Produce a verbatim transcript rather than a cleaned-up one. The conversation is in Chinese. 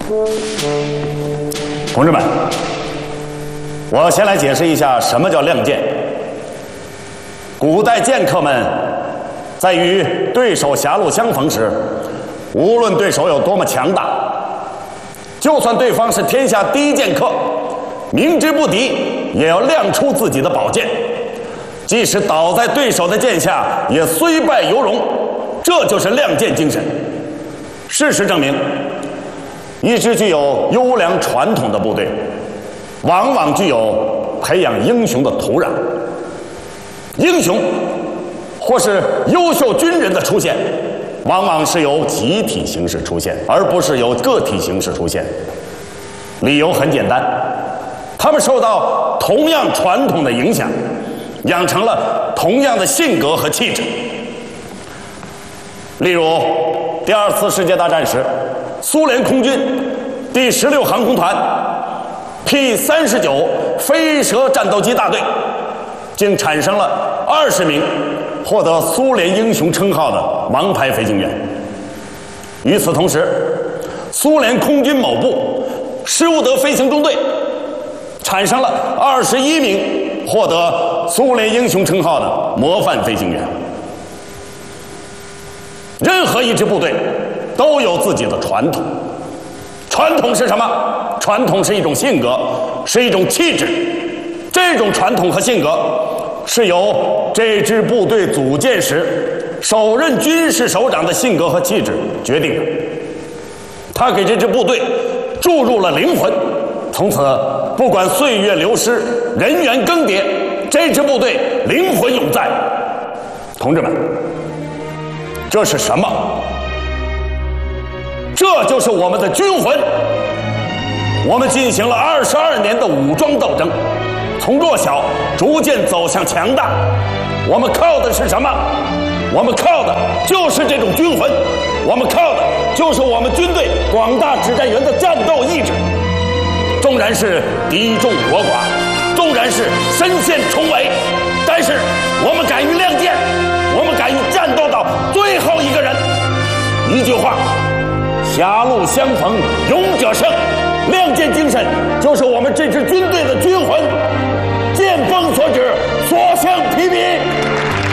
同志们，我先来解释一下什么叫亮剑。古代剑客们在与对手狭路相逢时，无论对手有多么强大，就算对方是天下第一剑客，明知不敌，也要亮出自己的宝剑，即使倒在对手的剑下，也虽败犹荣。这就是亮剑精神。事实证明，一支具有优良传统的部队，往往具有培养英雄的土壤。英雄或是优秀军人的出现，往往是由集体形式出现，而不是由个体形式出现。理由很简单，他们受到同样传统的影响，养成了同样的性格和气质。例如，第二次世界大战时，苏联空军第十六航空团 P 三十九飞蛇战斗机大队，竟产生了二十名获得苏联英雄称号的王牌飞行员。与此同时，苏联空军某部施伍德飞行中队产生了二十一名获得苏联英雄称号的模范飞行员。任何一支部队都有自己的传统，传统是什么？传统是一种性格，是一种气质。这种传统和性格是由这支部队组建时首任军事首长的性格和气质决定的。他给这支部队注入了灵魂，从此不管岁月流失，人员更迭，这支部队灵魂永在。同志们，这是什么？这就是我们的军魂。我们进行了二十二年的武装斗争，从弱小逐渐走向强大。我们靠的是什么？我们靠的就是这种军魂，我们靠的就是我们军队广大指战员的战斗意志。纵然是敌众我寡，纵然是身陷重围，但是我们敢于亮剑，我们敢于战斗到最后一个人。一句话，狭路相逢勇者胜。亮剑精神就是我们这支军队的军魂。见风所指，所向披靡。